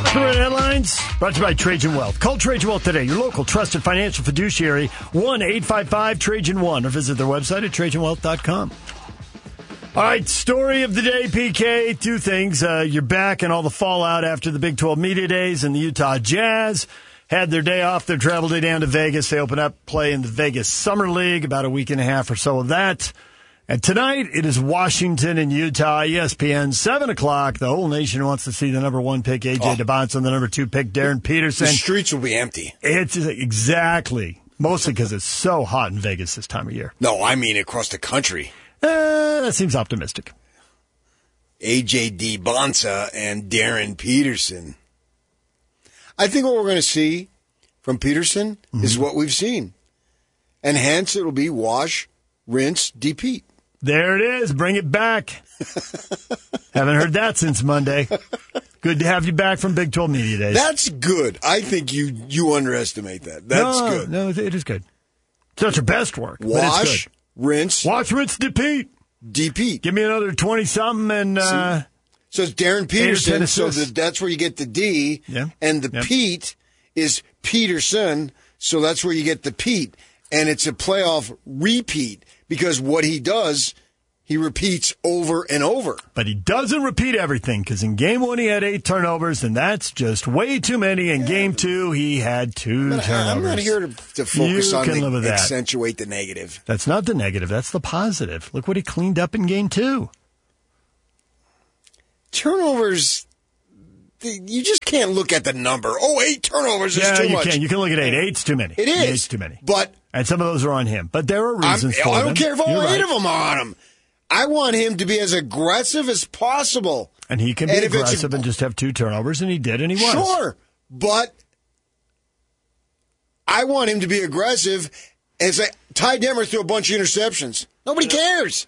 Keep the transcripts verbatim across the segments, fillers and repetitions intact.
Current headlines brought to you by Trajan Wealth. Call Trajan Wealth today, your local trusted financial fiduciary, one eight five five Trajan one, or visit their website at trajan wealth dot com. All right, story of the day, P K. Two things. Uh, you're back and all the fallout after the Big twelve Media Days, and the Utah Jazz had their day off, their travel day down to Vegas. They open up play in the Vegas Summer League, about a week and a half or so of that. And tonight, it is Washington and Utah, E S P N, seven o'clock. The whole nation wants to see the number one pick, A J oh. DeBonson, the number two pick, Darren Peterson. The streets will be empty. It's exactly, mostly because it's so hot in Vegas this time of year. No, I mean across the country. Uh, that seems optimistic. A J DeBonson and Darren Peterson. I think what we're going to see from Peterson mm-hmm. is what we've seen. And hence, it'll be wash, rinse, depeat. There it is. Bring it back. Haven't heard that since Monday. Good to have you back from Big twelve Media Days. That's good. I think you you underestimate that. That's no, good. No, it is good. It's not your best work. Wash, rinse. Wash, rinse, depeat. Depeat. Give me another twenty-something and... Uh, so it's Darren Peterson, so the, that's where you get the D. Yeah. And the yep. Pete is Peterson, so that's where you get the Pete. And it's a playoff repeat because what he does, he repeats over and over. But he doesn't repeat everything because in game one he had eight turnovers, and that's just way too many. In yeah, game two, he had two but turnovers. I'm not here to, to focus you on can the, live with that. accentuate the negative. That's not the negative. That's the positive. Look what he cleaned up in game two. Turnovers... You just can't look at the number. Oh, eight turnovers is yeah, too you much. Can. You can look at eight. Eight's too many. It is. Eight's too many. But and some of those are on him. But there are reasons I'm, for I don't them. care if all You're eight right. of them are on him. I want him to be as aggressive as possible. And he can be and aggressive and just have two turnovers, and he did, and he was. Sure, but I want him to be aggressive and say, Ty Detmer threw a bunch of interceptions. Nobody cares.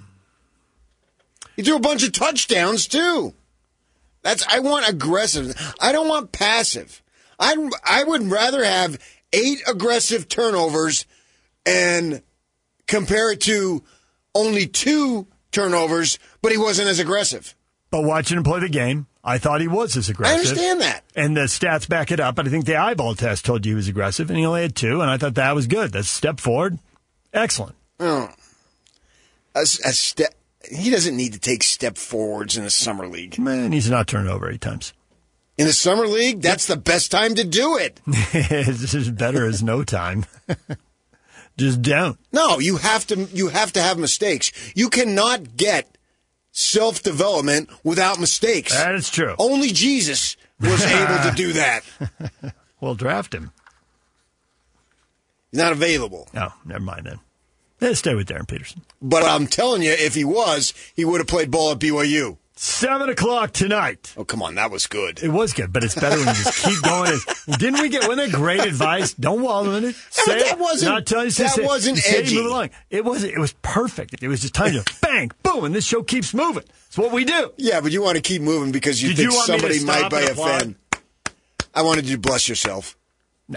He threw a bunch of touchdowns, too. That's I want aggressive. I don't want passive. I I would rather have eight aggressive turnovers and compare it to only two turnovers, but he wasn't as aggressive. But watching him play the game, I thought he was as aggressive. I understand that. And the stats back it up. But I think the eyeball test told you he was aggressive, and he only had two, and I thought that was good. That's a step forward. Excellent. Oh. A, a step. He doesn't need to take step forwards in the summer league. Man, he's not turning over eight times. In the summer league, that's the best time to do it. It's as better as no time. Just don't. No, you have to. You have to have mistakes. You cannot get self-development without mistakes. That is true. Only Jesus was able to do that. Well, draft him. He's not available. Oh, never mind then. Let's stay with Darren Peterson. But I'm telling you, if he was, he would have played ball at B Y U. Seven o'clock tonight. Oh, come on. That was good. It was good, but it's better when you just keep going. Didn't we get, wasn't that great advice? Don't wallow in it. Say no, that wasn't, not tell you to that say, wasn't say, edgy. Move along. It was, it was perfect. It was just time to bang, boom, and this show keeps moving. It's what we do. Yeah, but you want to keep moving because you Did think you want somebody me to might stop buy and a applaud? fan. I wanted you to bless yourself. No.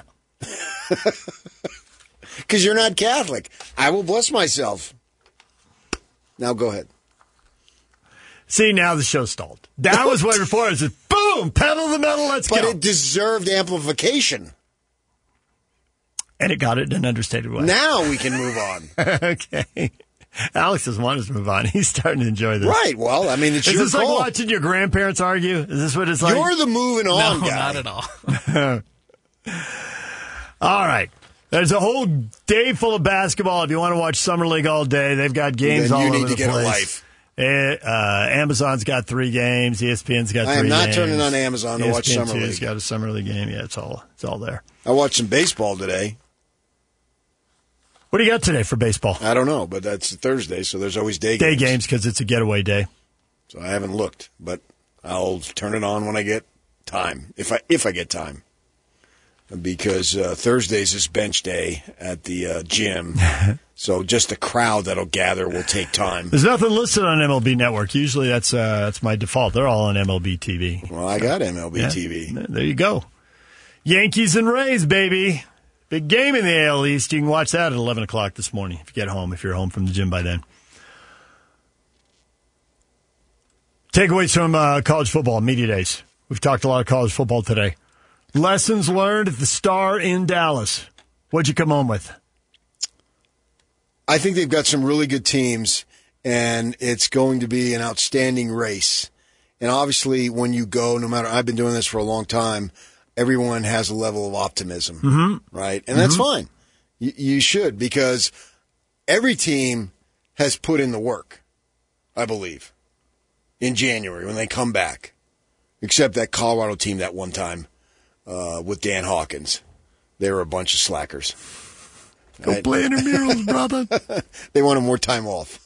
Because you're not Catholic. I will bless myself. Now go ahead. See, now the show stalled. That was what before. It was just, boom, pedal the metal, let's but go. But it deserved amplification. And it got it in an understated way. Now we can move on. Okay. Alex doesn't want us to move on. He's starting to enjoy this. Right. Well, I mean, it's Is your this call. like watching your grandparents argue? Is this what it's like? You're the moving on no, guy. not at all. All right. There's a whole day full of basketball. If you want to watch Summer League all day, they've got games all over the place. You need to get a life. It, uh, Amazon's got three games. E S P N's got three games. I am not games. turning on Amazon to watch Summer League. E S P N's got a Summer League game. Yeah, it's all it's all there. I watched some baseball today. What do you got today for baseball? I don't know, but that's Thursday, so there's always day games. games. Day games because it's a getaway day. So I haven't looked, but I'll turn it on when I get time, if I if I get time. Because uh, Thursdays is bench day at the uh, gym, so just the crowd that'll gather will take time. There's nothing listed on M L B Network. Usually that's uh, that's my default. They're all on M L B T V. Well, I got M L B yeah. T V. There you go. Yankees and Rays, baby. Big game in the A L East. You can watch that at eleven o'clock this morning if you get home, if you're home from the gym by then. Takeaways from uh, college football, media days. We've talked a lot of college football today. Lessons learned at the Star in Dallas. What'd you come home with? I think they've got some really good teams, and it's going to be an outstanding race. And obviously, when you go, no matter, I've been doing this for a long time, everyone has a level of optimism, mm-hmm. right? And that's mm-hmm. fine. You, you should, because every team has put in the work, I believe, in January when they come back. Except that Colorado team that one time uh, with Dan Hawkins. They were a bunch of slackers. Go right? play intramurals, brother. They wanted more time off.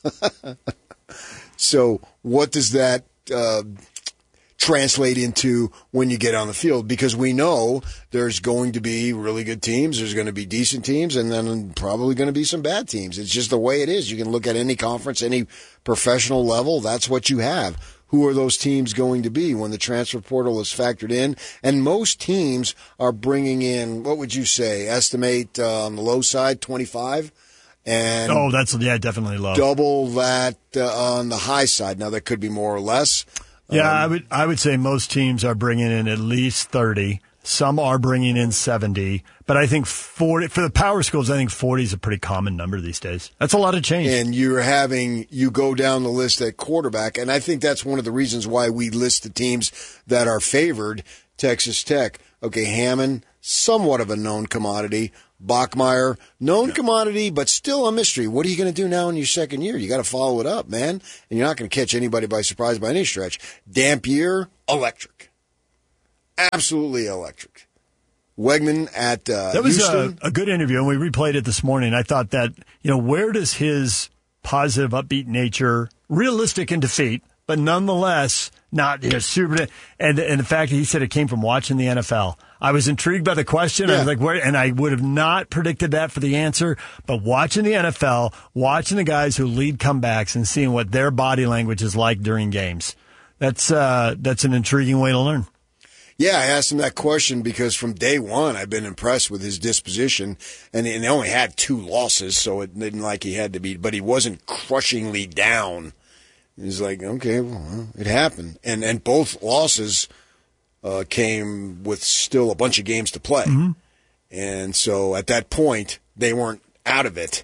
So what does that uh, translate into when you get on the field? Because we know there's going to be really good teams, there's going to be decent teams, and then probably going to be some bad teams. It's just the way it is. You can look at any conference, any professional level. That's what you have. Who are those teams going to be when the transfer portal is factored in? And most teams are bringing in, what would you say, estimate uh, on the low side, twenty-five? And oh, that's, yeah, definitely low. Double that uh, on the high side. Now, that could be more or less. Yeah, um, I would I would say most teams are bringing in at least thirty. Some are bringing in seventy. But I think forty, for the power schools, I think forty is a pretty common number these days. That's a lot of change. And you're having, you go down the list at quarterback, and I think that's one of the reasons why we list the teams that are favored. Texas Tech. Okay, Hammond, somewhat of a known commodity. Bachmeier, known yeah. commodity, but still a mystery. What are you going to do now in your second year? You got to follow it up, man. And you're not going to catch anybody by surprise by any stretch. Dampier, electric. Absolutely electric. Wegman at uh, that was Houston. A, a good interview, and we replayed it this morning. I thought that, you know, where does his positive, upbeat nature, realistic in defeat, but nonetheless not, you know, super, and and the fact that he said it came from watching the N F L. I was intrigued by the question. Yeah. I was like, where? And I would have not predicted that for the answer. But watching the N F L, watching the guys who lead comebacks, and seeing what their body language is like during games, that's uh, that's an intriguing way to learn. Yeah, I asked him that question because from day one I've been impressed with his disposition, and he only had two losses, so it didn't like he had to be, but he wasn't crushingly down. He's like, okay, well, it happened. And and both losses uh, came with still a bunch of games to play. Mm-hmm. And so at that point, they weren't out of it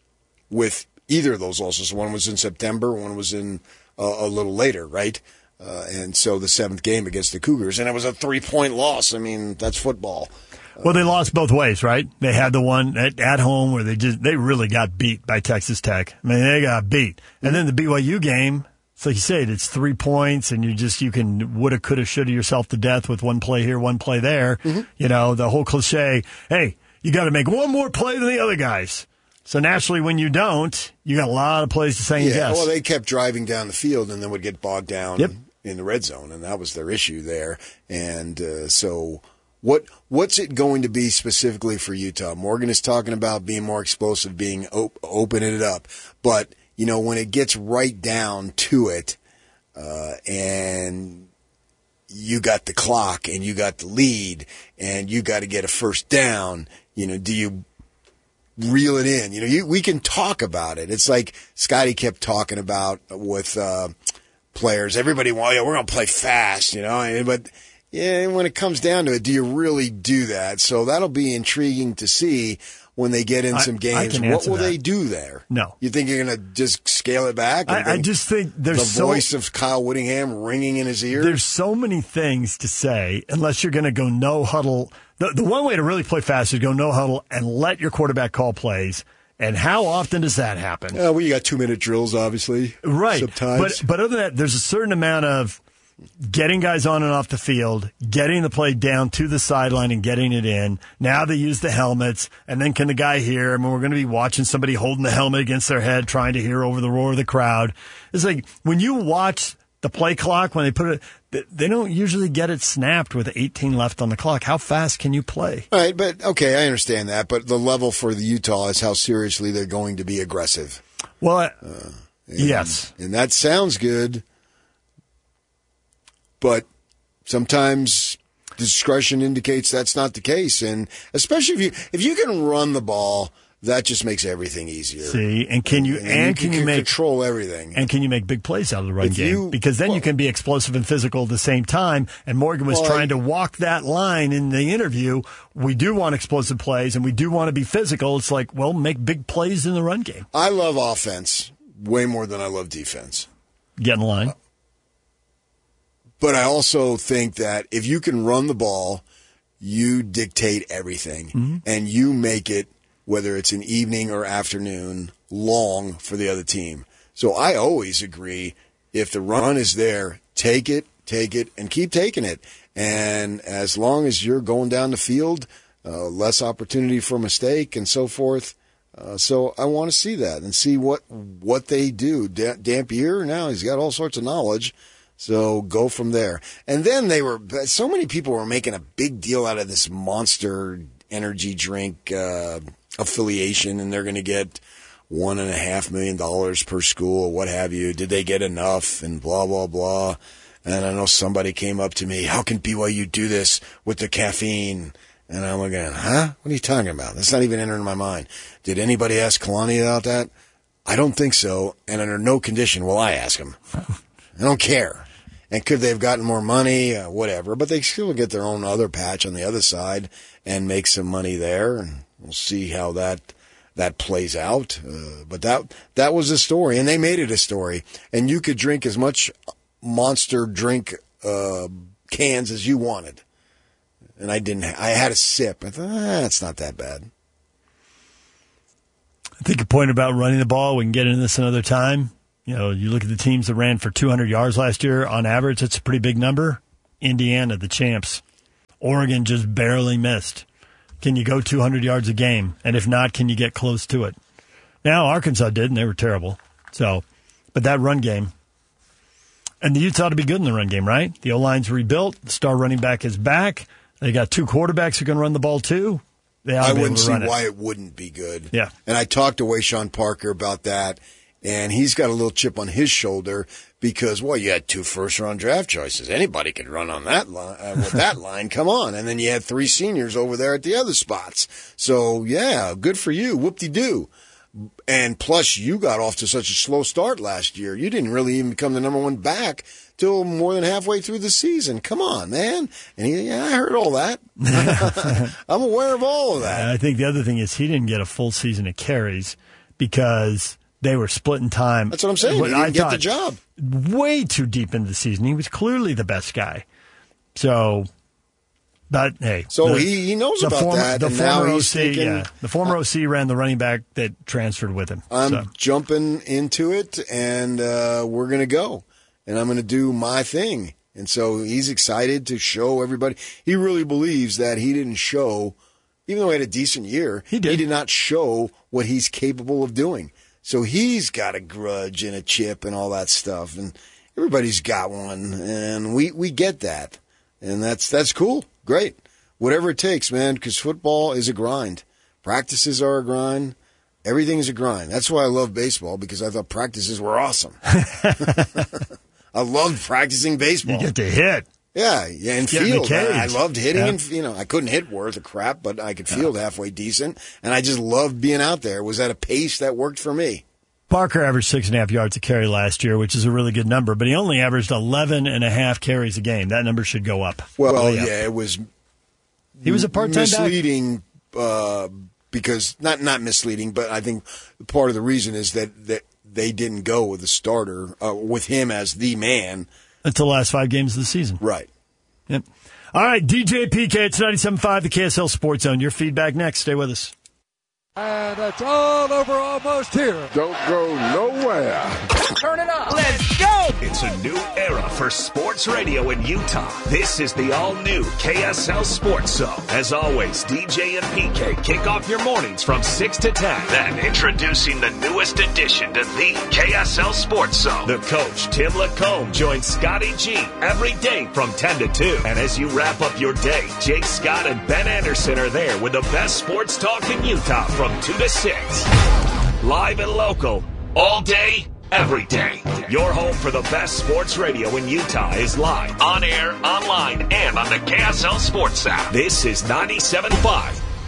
with either of those losses. One was in September, one was in uh, a little later, right? Uh, and so the seventh game against the Cougars, and it was a three-point loss. I mean, that's football. Well, they lost both ways, right? They had the one at, at home where they just they really got beat by Texas Tech. I mean, they got beat. And then the B Y U game, it's like you said, it's three points, and you just you can woulda, coulda, shoulda yourself to death with one play here, one play there. Mm-hmm. You know, the whole cliche, hey, you got to make one more play than the other guys. So naturally, when you don't, you got a lot of plays to second yeah, guess. Well, they kept driving down the field and then would get bogged down yep. in the red zone, and that was their issue there. And uh, so what what's it going to be specifically for Utah? Morgan is talking about being more explosive, being op- opening it up. But, you know, when it gets right down to it uh, and you got the clock and you got the lead and you got to get a first down, you know, do you reel it in? You know, you, we can talk about it. It's like Scotty kept talking about with uh, players. Everybody, well, yeah, we're going to play fast, you know, but yeah, when it comes down to it, do you really do that? So that'll be intriguing to see when they get in I, some games. What will that. they do there? No. You think you're going to just scale it back? I, I just think there's the so, voice of Kyle Whittingham ringing in his ear. There's so many things to say unless you're going to go no huddle. The, the one way to really play fast is go no huddle and let your quarterback call plays. And how often does that happen? Uh, well, you got two-minute drills, obviously. Right. Sometimes. But, but other than that, there's a certain amount of getting guys on and off the field, getting the play down to the sideline and getting it in. Now they use the helmets, and then can the guy hear? I mean, we're going to be watching somebody holding the helmet against their head, trying to hear over the roar of the crowd. It's like when you watch the play clock, when they put it, they don't usually get it snapped with eighteen left on the clock. How fast can you play? All right, but okay, I understand that. But the level for the Utah is how seriously they're going to be aggressive. Well, uh, and, yes. And that sounds good. But sometimes discretion indicates that's not the case, and especially if you if you can run the ball that just makes everything easier. See, and can you and, and, and can you, you make control everything? And can you make big plays out of the run if game? You, because then well, you can be explosive and physical at the same time. And Morgan was well, trying to walk that line in the interview. We do want explosive plays, and we do want to be physical. It's like, well, make big plays in the run game. I love offense way more than I love defense. Get in line. Uh, but I also think that if you can run the ball, you dictate everything, mm-hmm. and you make it, whether it's an evening or afternoon, long for the other team. So I always agree, if the run is there, take it, take it, and keep taking it. And as long as you're going down the field, uh, less opportunity for mistake and so forth. Uh, so I want to see that and see what what they do. Da- Dampier, now he's got all sorts of knowledge. So go from there. And then they were, so many people were making a big deal out of this Monster energy drink uh, affiliation, and they're going to get one and a half million dollars per school, what have you. Did they get enough? And blah, blah, blah. And I know somebody came up to me, how can B Y U do this with the caffeine? And I'm looking, huh? What are you talking about? That's not even entering my mind. Did anybody ask Kalani about that? I don't think so. And under no condition will I ask him. I don't care. And could they have gotten more money? Uh, whatever. But they still get their own other patch on the other side and make some money there. And we'll see how that that plays out. Uh, but that that was a story, and they made it a story. And you could drink as much Monster drink uh, cans as you wanted. And I didn't. I had a sip. I thought, ah, it's not that bad. I think a point about running the ball, we can get into this another time. You know, you look at the teams that ran for two hundred yards last year. On average, that's a pretty big number. Indiana, the champs. Oregon just barely missed. Can you go two hundred yards a game? And if not, can you get close to it? Now, Arkansas did, and they were terrible. So, but that run game. And the Utes ought to be good in the run game, right? The O-line's rebuilt. The star running back is back. They got two quarterbacks who can run the ball, too. They ought to I be wouldn't able to see run it. why it wouldn't be good. Yeah. And I talked to Wayshawn Parker about that, and he's got a little chip on his shoulder because, well, you had two first-round draft choices. Anybody could run on that line, uh, with that line. Come on. And then you had three seniors over there at the other spots. So, yeah, good for you. Whoop-de-doo. And plus, you got off to such a slow start last year. You didn't really even become the number one back till more than halfway through the season. Come on, man. And he, yeah, I heard all that. I'm aware of all of that. I think the other thing is he didn't get a full season of carries because they were splitting time. That's what I'm saying. He didn't I get the job. Way too deep into the season. He was clearly the best guy. So, but hey. So the, he, he knows about former, that. The and former now O he's C, thinking, yeah. The former O C ran the running back that transferred with him. I'm so. jumping into it, and uh, we're going to go. And I'm going to do my thing. And so he's excited to show everybody. He really believes that he didn't show, even though he had a decent year, he did, he did not show what he's capable of doing. So he's got a grudge and a chip and all that stuff. And everybody's got one. And we, we get that. And that's that's cool. Great. Whatever it takes, man, because football is a grind. Practices are a grind. Everything is a grind. That's why I love baseball, because I thought practices were awesome. I loved practicing baseball. You get to hit. Yeah, yeah, and get field. I, I cage. loved hitting, yeah. and you know, I couldn't hit worth a crap, but I could field yeah. halfway decent, and I just loved being out there. It was at a pace that worked for me. Parker averaged six and a half yards a carry last year, which is a really good number, but he only averaged eleven and a half carries a game. That number should go up. Well, yeah, yeah it was. He was a part-time misleading uh, because not not misleading, but I think part of the reason is that that they didn't go with the starter uh, with him as the man. Until the last five games of the season. Right. Yep. All right, D J P K, it's ninety-seven point five, the K S L Sports Zone. Your feedback next. Stay with us. And it's all over almost here. Don't go nowhere. Turn it up. Let's go. It's a new era for sports radio in Utah. This is the all-new K S L Sports Zone. As always, D J and P K kick off your mornings from six to ten. Then introducing the newest addition to the K S L Sports Zone. The coach, Tim Lacombe, joins Scotty G every day from ten to two. And as you wrap up your day, Jake Scott and Ben Anderson are there with the best sports talk in Utah from two to six. Live and local, all day, every day. Your home for the best sports radio in Utah is live, on air, online, and on the K S L Sports app. This is ninety-seven point five,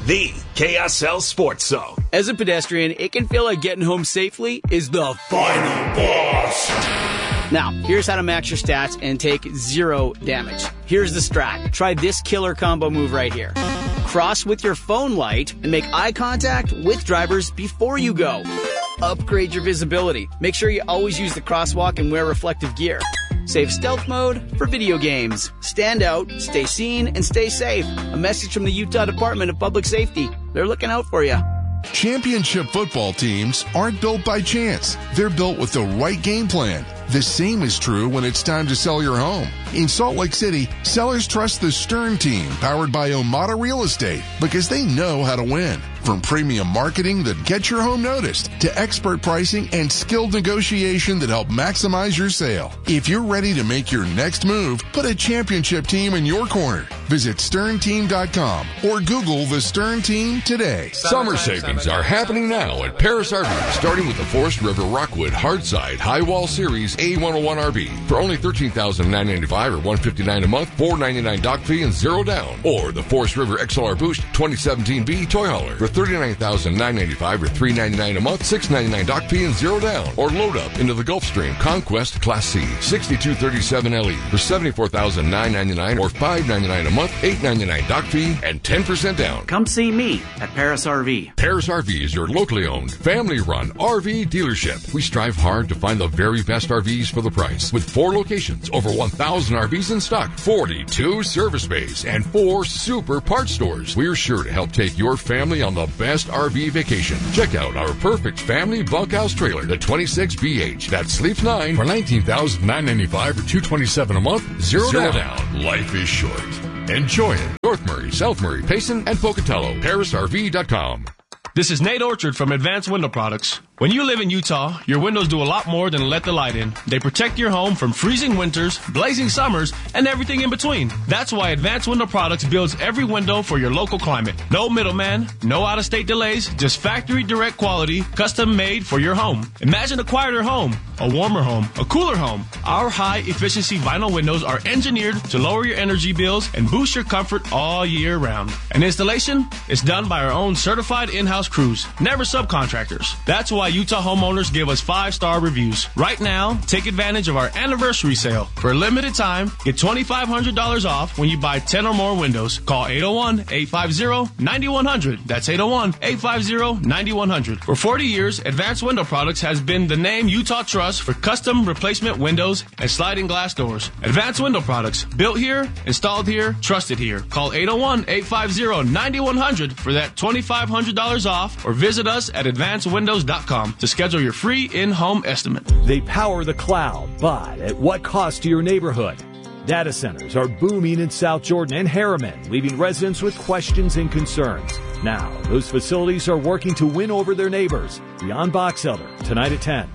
the K S L Sports Zone. As a pedestrian, it can feel like getting home safely is the final boss. Now, here's how to max your stats and take zero damage. Here's the strat. Try this killer combo move right here. Cross with your phone light and make eye contact with drivers before you go. Upgrade your visibility. Make sure you always use the crosswalk and wear reflective gear. Save stealth mode for video games. Stand out, stay seen, and stay safe. A message from the Utah Department of Public Safety. They're looking out for you. Championship football teams aren't built by chance. They're built with the right game plan. The same is true when it's time to sell your home. In Salt Lake City, sellers trust the Stern team, powered by Omada Real Estate, because they know how to win. From premium marketing that gets your home noticed to expert pricing and skilled negotiation that help maximize your sale. If you're ready to make your next move, put a championship team in your corner. Visit stern team dot com or Google the Stern Team today. Summer savings are happening now at Paris R V, starting with the Forest River Rockwood Hardside High Wall Series A one oh one R V for only thirteen thousand nine hundred ninety-five dollars or one hundred fifty-nine dollars a month, four hundred ninety-nine dollars dock fee and zero down. Or the Forest River X L R Boost twenty seventeen B Toy Hauler for thirty-nine thousand nine hundred ninety-five dollars or three hundred ninety-nine dollars a month, six hundred ninety-nine dollars dock fee and zero down. Or load up into the Gulfstream Conquest Class C sixty-two thirty-seven L E for seventy-four thousand nine hundred ninety-nine dollars or five hundred ninety-nine dollars a month, eight hundred ninety-nine dollars dock fee and ten percent down. Come see me at Paris R V. Paris R V is your locally owned, family-run R V dealership. We strive hard to find the very best R Vs for the price. With four locations, over one thousand R Vs in stock, forty-two service bays, and four super parts stores, we're sure to help take your family on the best R V vacation. Check out our perfect family bunkhouse trailer, the twenty-six B H, that sleeps nine for nineteen thousand nine hundred ninety-five dollars or two hundred twenty-seven dollars a month, zero, zero down. down. Life is short. Enjoy it. North Murray, South Murray, Payson, and Pocatello. Paris R V dot com. This is Nate Orchard from Advanced Window Products. When you live in Utah, your windows do a lot more than let the light in. They protect your home from freezing winters, blazing summers, and everything in between. That's why Advanced Window Products builds every window for your local climate. No middleman, no out-of-state delays, just factory direct quality, custom made for your home. Imagine a quieter home, a warmer home, a cooler home. Our high-efficiency vinyl windows are engineered to lower your energy bills and boost your comfort all year round. And installation is done by our own certified in-house crews, never subcontractors. That's why Utah homeowners give us five-star reviews. Right now, take advantage of our anniversary sale. For a limited time, get twenty-five hundred dollars off when you buy ten or more windows. Call eight oh one, eight five zero, nine one zero zero. That's eight oh one, eight five zero, nine one zero zero. For forty years, Advanced Window Products has been the name Utah trusts for custom replacement windows and sliding glass doors. Advanced Window Products, built here, installed here, trusted here. Call eight oh one, eight five zero, nine one zero zero for that twenty-five hundred dollars off, or visit us at advanced windows dot com to schedule your free in-home estimate. They power the cloud, but at what cost to your neighborhood? Data centers are booming in South Jordan and Harriman, leaving residents with questions and concerns. Now, those facilities are working to win over their neighbors. Beyond Box Elder, tonight at ten.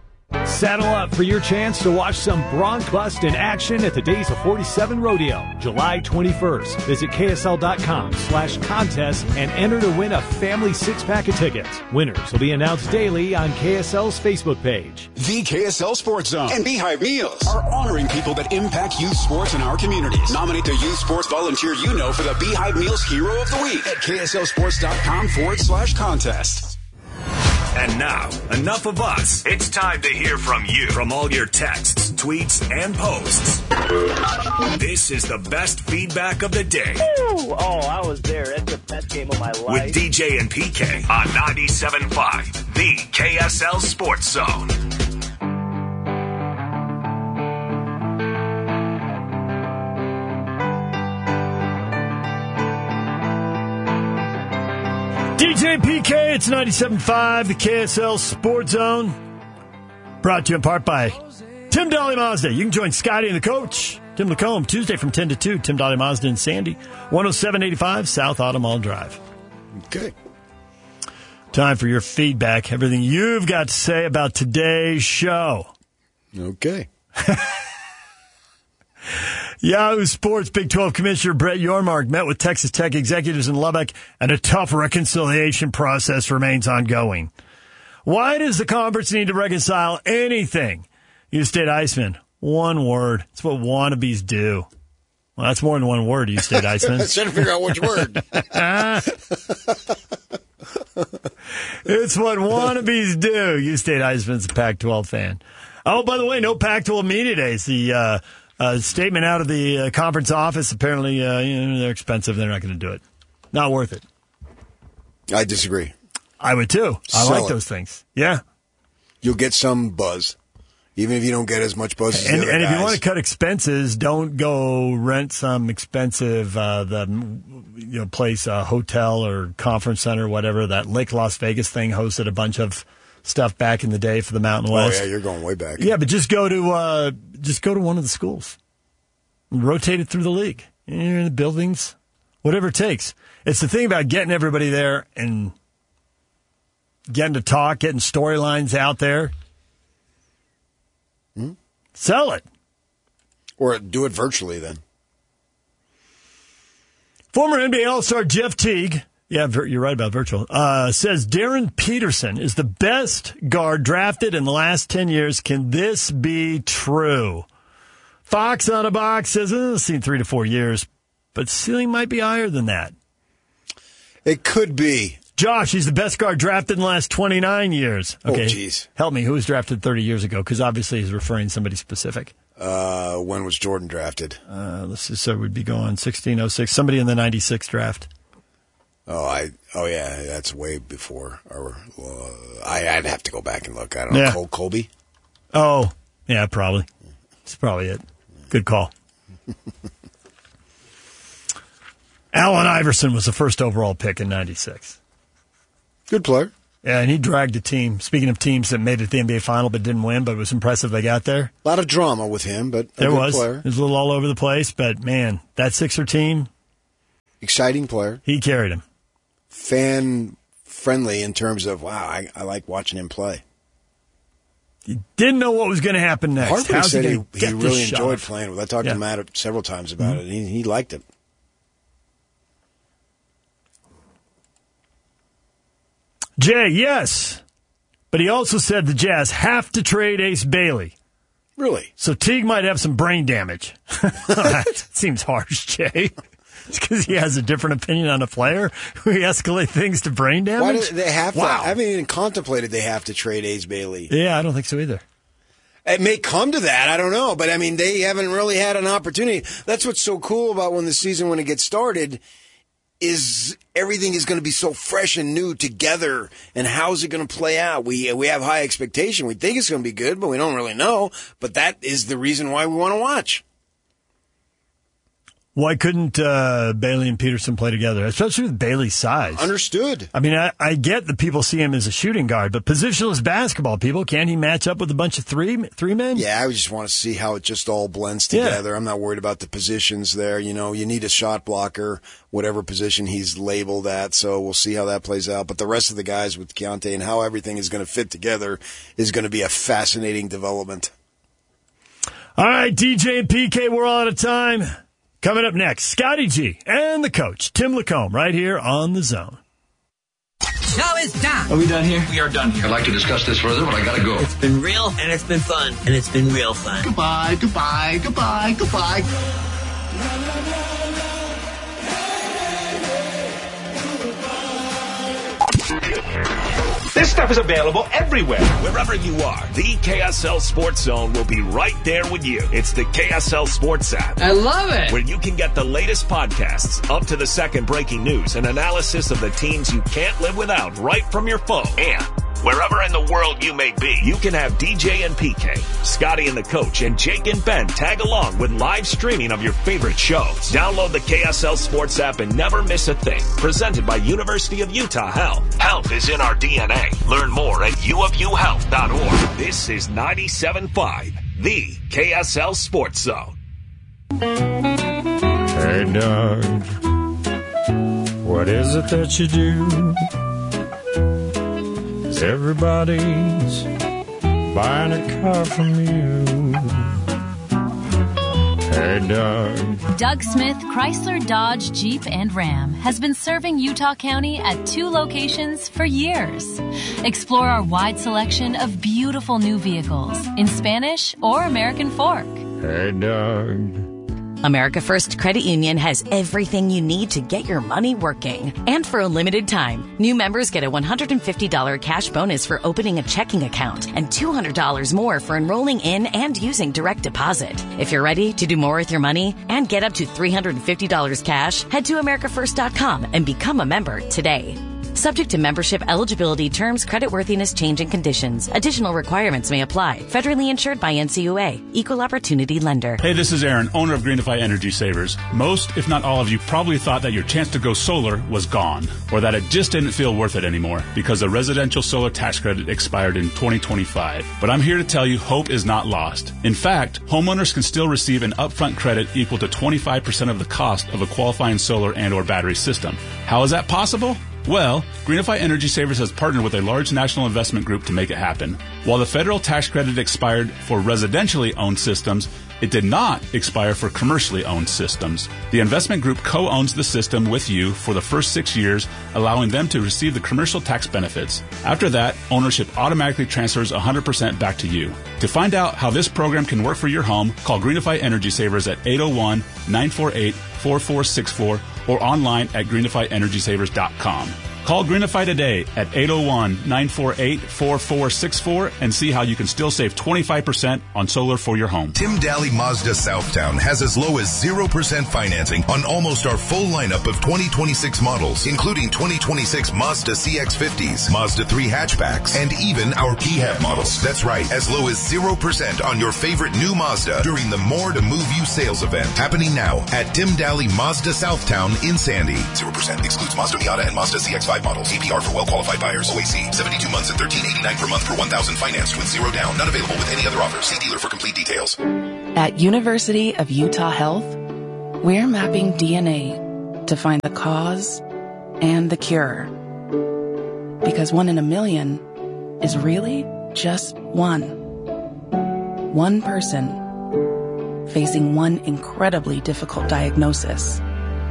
Saddle up for your chance to watch some Bronc Bust in action at the Days of forty-seven Rodeo, July twenty-first. Visit K S L dot com slash contest and enter to win a family six-pack of tickets. Winners will be announced daily on K S L's Facebook page. The K S L Sports Zone and Beehive Meals are honoring people that impact youth sports in our communities. Nominate the youth sports volunteer you know for the Beehive Meals Hero of the Week at K S L sports dot com forward slash contest. And now, enough of us. It's time to hear from you. From all your texts, tweets, and posts. This is the best feedback of the day. Ooh, oh, I was there. That's the best game of my life. With D J and P K on ninety-seven point five, the K S L Sports Zone. D J P K, it's ninety-seven point five, the K S L Sports Zone. Brought to you in part by Tim Dahle Mazda. You can join Scotty and the coach, Tim Lacombe, Tuesday from ten to two. Tim Dahle Mazda in Sandy, one oh seven eighty-five South Autumn Mall Drive. Okay. Time for your feedback. Everything you've got to say about today's show. Okay. Yahoo Sports Big twelve Commissioner Brett Yormark met with Texas Tech executives in Lubbock, and a tough reconciliation process remains ongoing. Why does the conference need to reconcile anything? U State Iceman, one word. It's what wannabes do. Well, that's more than one word, you State Iceman. I was trying to figure out which word. It's what wannabes do. You State Iceman's a Pac twelve fan. Oh, by the way, no Pac twelve media days. The uh, uh, statement out of the uh, conference office, apparently uh, you know, they're expensive. They're not going to do it. Not worth it. I disagree. I would, too. I Sell like it. those things. Yeah. You'll get some buzz, even if you don't get as much buzz as And, the other and if guys. you want to cut expenses, don't go rent some expensive uh, the you know place, uh, hotel or conference center, whatever. That Lake Las Vegas thing hosted a bunch of stuff back in the day for the Mountain West. Oh, yeah, you're going way back. Yeah, but just go to uh, just go to one of the schools. Rotate it through the league. You're in the buildings, whatever it takes. It's the thing about getting everybody there and getting to talk, getting storylines out there. Hmm? Sell it. Or do it virtually then. Former N B A All-Star Jeff Teague, yeah, vir- you're right about virtual, uh, says Darren Peterson is the best guard drafted in the last ten years. Can this be true? Fox on a box says, eh, it's seen three to four years, but ceiling might be higher than that. It could be. Josh, he's the best guard drafted in the last twenty-nine years. Okay. Oh, jeez. Help me. Who was drafted thirty years ago? Because obviously he's referring to somebody specific. Uh, when was Jordan drafted? Uh, let's just say we'd be going sixteen oh six. Somebody in the ninety-six draft. Oh, I. Oh, yeah. That's way before. Or uh, I, I'd have to go back and look. I don't know. Yeah. Cole Colby? Oh, yeah, probably. That's probably it. Good call. Allen Iverson was the first overall pick in ninety-six. Good player. Yeah, and he dragged a team. Speaking of teams that made it to the N B A Final but didn't win, but it was impressive they got there. A lot of drama with him, but a there good was. player. It was a little all over the place, but man, that Sixer team. Exciting player. He carried him. Fan friendly in terms of, wow, I, I like watching him play. He didn't know what was going to happen next. Harper How's said he, he, gonna he get really this enjoyed shot? playing with it. I talked Yeah. to Matt several times about Mm-hmm. it. He, he liked it. Jay, yes. But he also said the Jazz have to trade Ace Bailey. Really? So Teague might have some brain damage. That seems harsh, Jay. It's because he has a different opinion on a player. We escalate things to brain damage. Why do they have to? Wow. I haven't even contemplated they have to trade Ace Bailey. Yeah, I don't think so either. It may come to that. I don't know. But, I mean, they haven't really had an opportunity. That's what's so cool about when the season, when it gets started, is everything is going to be so fresh and new together. And how's it going to play out? We we have high expectation. We think it's going to be good, but we don't really know. But that is the reason why we want to watch. Why couldn't uh, Bailey and Peterson play together, especially with Bailey's size? Understood. I mean, I, I get that people see him as a shooting guard, but positionless basketball, people, can't he match up with a bunch of three three men? Yeah, I just want to see how it just all blends Yeah. together. I'm not worried about the positions there. You know, you need a shot blocker, whatever position he's labeled at, so we'll see how that plays out. But the rest of the guys with Keontae and how everything is going to fit together is going to be a fascinating development. All right, D J and P K, we're all out of time. Coming up next, Scotty G and the coach, Tim Lacombe, right here on The Zone. Show is done. Are we done here? We are done here. I'd like to discuss this further, but I gotta go. It's been real, and it's been fun, and it's been real fun. Goodbye, goodbye, goodbye, goodbye. This stuff is available everywhere. Wherever you are, the K S L Sports Zone will be right there with you. It's the K S L Sports app. I love it. Where you can get the latest podcasts, up to the second breaking news, and analysis of the teams you can't live without right from your phone. And wherever in the world you may be, you can have D J and P K, Scotty and the coach, and Jake and Ben tag along with live streaming of your favorite shows. Download the K S L Sports app and never miss a thing. Presented by University of Utah Health. Health is in our D N A. Learn more at u of u health dot org. This is ninety-seven point five, the K S L Sports Zone. Hey, Doug, what is it that you do? Everybody's buying a car from you. Hey, Doug. Doug Smith Chrysler, Dodge, Jeep, and Ram has been serving Utah County at two locations for years. Explore our wide selection of beautiful new vehicles in Spanish or American Fork. Hey, Doug. America First Credit Union has everything you need to get your money working. And for a limited time, new members get a one hundred fifty dollars cash bonus for opening a checking account and two hundred dollars more for enrolling in and using direct deposit. If you're ready to do more with your money and get up to three hundred fifty dollars cash, head to america first dot com and become a member today. Subject to membership, eligibility, terms, creditworthiness, change, and conditions. Additional requirements may apply. Federally insured by N C U A. Equal Opportunity Lender. Hey, this is Aaron, owner of Greenify Energy Savers. Most, if not all of you, probably thought that your chance to go solar was gone, or that it just didn't feel worth it anymore because the residential solar tax credit expired in twenty twenty-five. But I'm here to tell you hope is not lost. In fact, homeowners can still receive an upfront credit equal to twenty-five percent of the cost of a qualifying solar and or battery system. How is that possible? Well, Greenify Energy Savers has partnered with a large national investment group to make it happen. While the federal tax credit expired for residentially owned systems, it did not expire for commercially owned systems. The investment group co-owns the system with you for the first six years, allowing them to receive the commercial tax benefits. After that, ownership automatically transfers one hundred percent back to you. To find out how this program can work for your home, call Greenify Energy Savers at eight oh one, nine four eight, four four six four or online at greenify energy savers dot com. Call Greenify today at eight oh one, nine four eight, four four six four and see how you can still save twenty-five percent on solar for your home. Tim Daly Mazda Southtown has as low as zero percent financing on almost our full lineup of twenty twenty-six models, including twenty twenty-six Mazda C X fifties, Mazda three hatchbacks, and even our P HEV models. That's right, as low as zero percent on your favorite new Mazda during the More to Move You sales event happening now at Tim Daly Mazda Southtown in Sandy. zero percent excludes Mazda Miata and Mazda C X five models. A P R for well-qualified buyers. O A C, seventy-two months and thirteen eighty-nine per month per one thousand financed with zero down. Not available with any other offer. See dealer for complete details. At University of Utah Health, we're mapping D N A to find the cause and the cure. Because one in a million is really just one. One person facing one incredibly difficult diagnosis.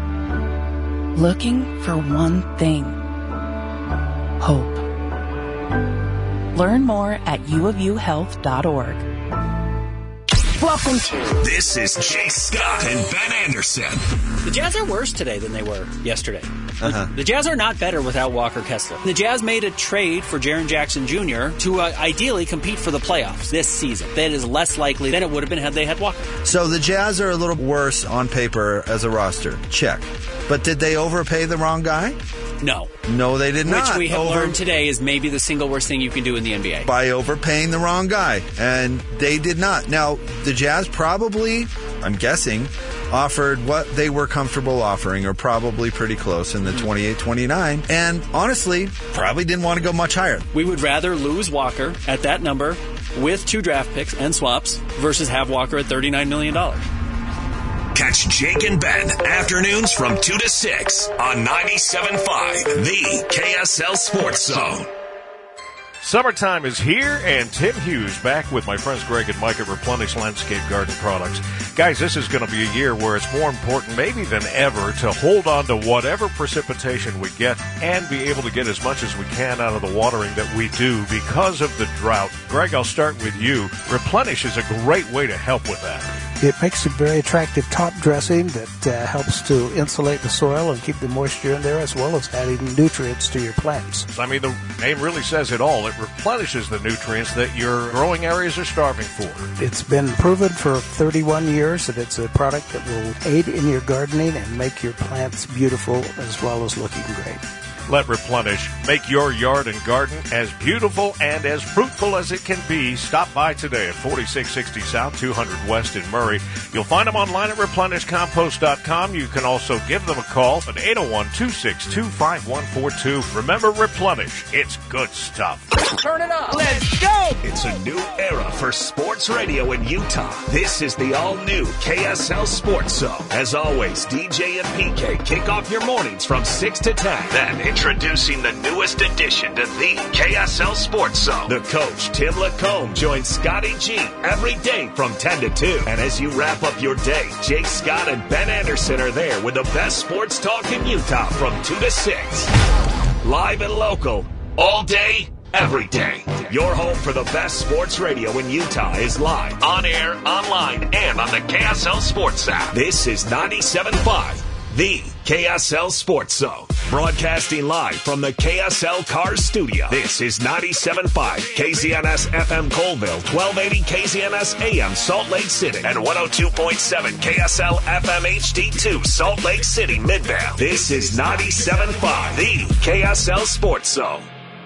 Looking for one thing. Hope. Learn more at u of u health dot org. Welcome to This is Jay Scott and Ben Anderson. The Jazz are worse today than they were yesterday. Uh-huh. The Jazz are not better without Walker Kessler. The Jazz made a trade for Jaren Jackson Junior to uh, ideally compete for the playoffs this season. That is less likely than it would have been had they had Walker. So the Jazz are a little worse on paper as a roster. Check. But did they overpay the wrong guy? No. No, they did not. Which we have Over- learned today is maybe the single worst thing you can do in the N B A. By overpaying the wrong guy. And they did not. Now, the Jazz probably, I'm guessing, offered what they were comfortable offering, or probably pretty close in the twenty-eight twenty-nine. And honestly, probably didn't want to go much higher. We would rather lose Walker at that number with two draft picks and swaps versus have Walker at thirty-nine million dollars. Catch Jake and Ben afternoons from two to six on ninety-seven point five, the K S L Sports Zone. Summertime is here, and Tim Hughes back with my friends Greg and Mike at Replenish Landscape Garden Products. Guys, this is going to be a year where it's more important maybe than ever to hold on to whatever precipitation we get and be able to get as much as we can out of the watering that we do because of the drought. Greg, I'll start with you. Replenish is a great way to help with that. It makes a very attractive top dressing that uh, helps to insulate the soil and keep the moisture in there, as well as adding nutrients to your plants. I mean, the name really says it all. It replenishes the nutrients that your growing areas are starving for. It's been proven for thirty-one years that it's a product that will aid in your gardening and make your plants beautiful as well as looking great. Let Replenish make your yard and garden as beautiful and as fruitful as it can be. Stop by today at forty-six sixty South, two hundred West in Murray. You'll find them online at replenish compost dot com. You can also give them a call at eight oh one, two six two, five one four two. Remember, Replenish. It's good stuff. Turn it up. Let's go. It's a new era for sports radio in Utah. This is the all-new K S L Sports Zone. As always, D J and P K kick off your mornings from six to ten. Then introducing the newest addition to the K S L Sports Zone. The coach, Tim Lacombe, joins Scotty G every day from ten to two. And as you wrap up your day, Jake Scott and Ben Anderson are there with the best sports talk in Utah from two to six. Live and local, all day, every day. Your home for the best sports radio in Utah is live, on air, online, and on the K S L Sports app. This is ninety-seven point five, the K S L Sports Zone. Broadcasting live from the K S L Cars Studio. This is ninety-seven point five K Z N S F M Colville, twelve eighty K Z N S A M Salt Lake City, and one oh two point seven K S L F M H D two Salt Lake City, Midvale. This is ninety-seven point five, the K S L Sports Zone.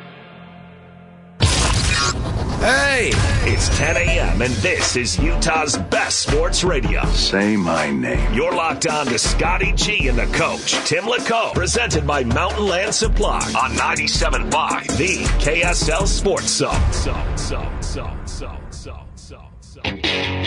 Hey! It's ten a.m. and this is Utah's best sports radio. Say my name. You're locked on to Scotty G and the coach, Tim LeCaux, presented by Mountain Land Supply on ninety-seven point five, the K S L Sports Zone. So, so, so, so, so, so, so.